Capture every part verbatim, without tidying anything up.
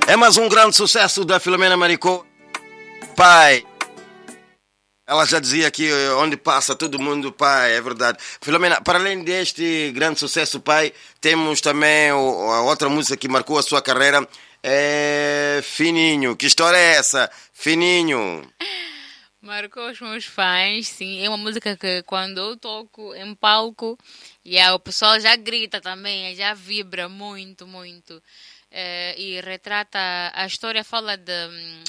É mais um grande sucesso da Filomena Maricô. Pai. Ela já dizia que onde passa todo mundo, pai, é verdade. Filomena, para além deste grande sucesso, pai, temos também o, a outra música que marcou a sua carreira, é Fininho. Que história é essa? Fininho. Marcou os meus fãs, sim. É uma música que quando eu toco em palco, yeah, o pessoal já grita também, já vibra muito, muito. É, e retrata, a história fala de...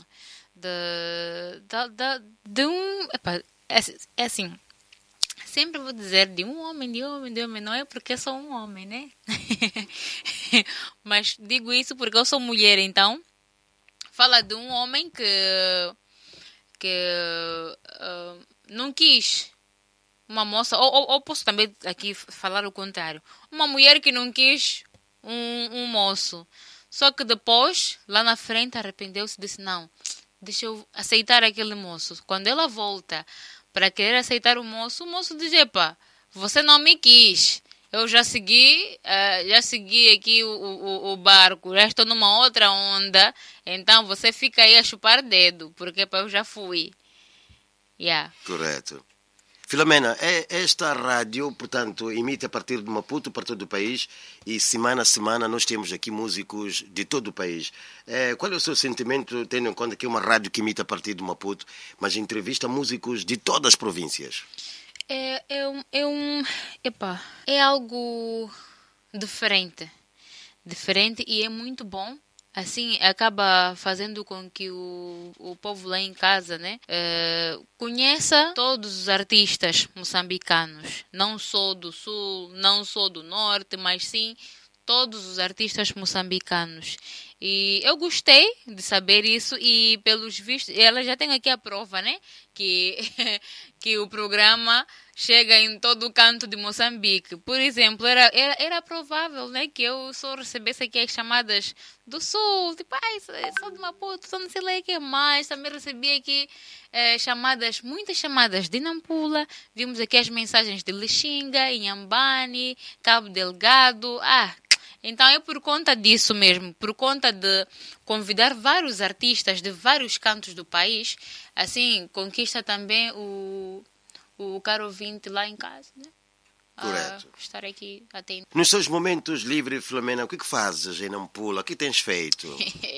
De, de, de, de um... Epa, é, é assim, sempre vou dizer de um homem, de homem, de homem. Não é porque eu sou um homem, né? Mas digo isso porque eu sou mulher, então. Fala de um homem que... Que uh, não quis uma moça... Ou, ou, ou posso também aqui falar o contrário. Uma mulher que não quis um, um moço. Só que depois, lá na frente, arrependeu-se e disse, não... Deixa eu aceitar aquele moço. Quando ela volta para querer aceitar o moço, o moço diz, epa, você não me quis. Eu já segui, uh, já segui aqui o, o, o barco, já estou numa outra onda, então você fica aí a chupar dedo, porque epa, eu já fui. Yeah. Correto. Filomena, esta rádio, portanto, emite a partir de Maputo para todo o país e semana a semana nós temos aqui músicos de todo o país. É, qual é o seu sentimento, tendo em conta que é uma rádio que emite a partir de Maputo, mas entrevista músicos de todas as províncias? É, é, um, é, um, epa, é algo diferente, diferente e é muito bom. Assim, acaba fazendo com que o, o povo lá em casa, né, uh, conheça todos os artistas moçambicanos. Não só do sul, não só do norte, mas sim todos os artistas moçambicanos. E eu gostei de saber isso e, pelos vistos, ela já tem aqui a prova, né, que, que o programa chega em todo o canto de Moçambique. Por exemplo, era, era, era provável, né, que eu só recebesse aqui as chamadas do sul, tipo, ai, sou de Maputo, sou não sei lá o que mais. Também recebi aqui eh, chamadas, muitas chamadas de Nampula, vimos aqui as mensagens de Lixinga, Inhambane, Cabo Delgado, ah... Então é por conta disso mesmo, por conta de convidar vários artistas de vários cantos do país, assim conquista também o, o caro ouvinte lá em casa, né? Correto. A estar aqui atento. Nos seus momentos livres, Filomena, o que, que fazes em Nampula? O que tens feito?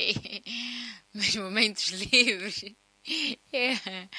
Meus momentos livres? É.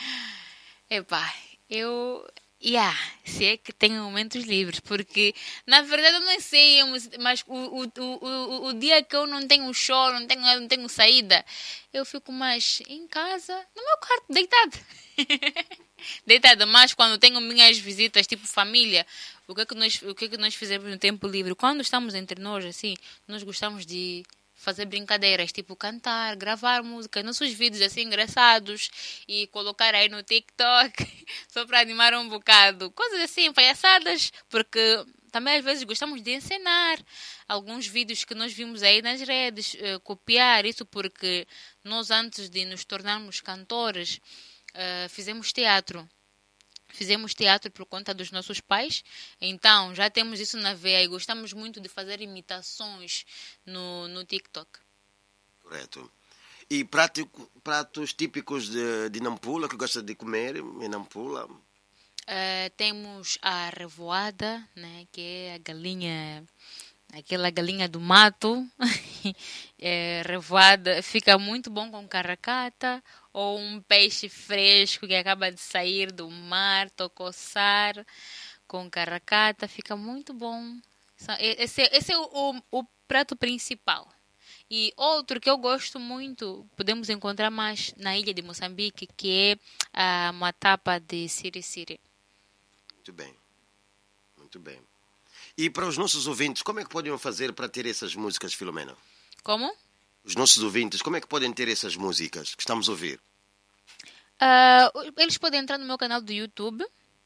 Epá, eu... Yeah, se é que tenho momentos livres, porque na verdade eu não sei, mas o, o, o, o dia que eu não tenho show, não tenho, não tenho saída, eu fico mais em casa, no meu quarto, deitada. Deitada, mas quando tenho minhas visitas, tipo família, o que é que nós, o que é que nós fizemos no tempo livre? Quando estamos entre nós, assim, nós gostamos de fazer brincadeiras, tipo cantar, gravar música, nossos vídeos assim engraçados e colocar aí no TikTok só para animar um bocado. Coisas assim, palhaçadas, porque também às vezes gostamos de ensinar alguns vídeos que nós vimos aí nas redes, uh, copiar isso porque nós antes de nos tornarmos cantores uh, fizemos teatro. Fizemos teatro por conta dos nossos pais, então já temos isso na veia e gostamos muito de fazer imitações no, no TikTok. Correto. E prático, pratos típicos de, de Nampula, que gosta de comer em Nampula? Uh, temos a revoada, né, que é a galinha... Aquela galinha do mato, é, revoada, fica muito bom com carracata ou um peixe fresco que acaba de sair do mar, tocoçar com carracata, fica muito bom. Esse, esse é o, o, o prato principal. E outro que eu gosto muito, podemos encontrar mais na ilha de Moçambique, que é a matapa de siri-siri. Muito bem, muito bem. E para os nossos ouvintes, como é que podem fazer para ter essas músicas, Filomena? Como? Os nossos ouvintes, como é que podem ter essas músicas que estamos a ouvir? Uh, eles podem entrar no meu canal do YouTube,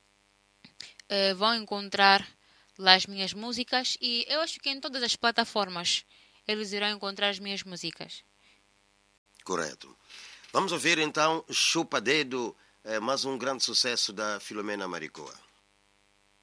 uh, vão encontrar lá as minhas músicas e eu acho que em todas as plataformas eles irão encontrar as minhas músicas. Correto. Vamos ouvir então Chupa Dedo, mais um grande sucesso da Filomena Maricô.